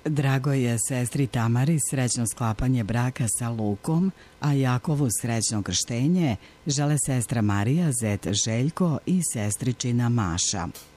Drago je sestri Tamari srećno sklapanje braka sa Lukom, a Jakovu srećno krštenje žele sestra Marija, zet Željko i sestričina Maša.